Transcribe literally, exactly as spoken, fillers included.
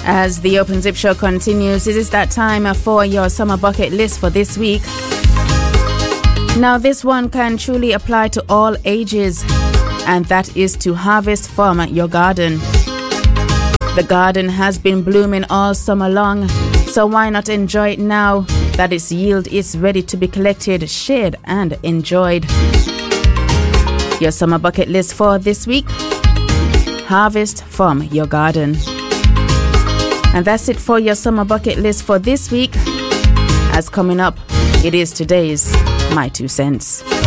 As the Open Zip Show continues, it is that time for your summer bucket list for this week. Now, this one can truly apply to all ages, and that is to harvest from your garden. The garden has been blooming all summer long, so why not enjoy it now that its yield is ready to be collected, shared, and enjoyed? Your summer bucket list for this week: harvest from your garden. And that's it for your summer bucket list for this week. As coming up, it is today's My Two Cents.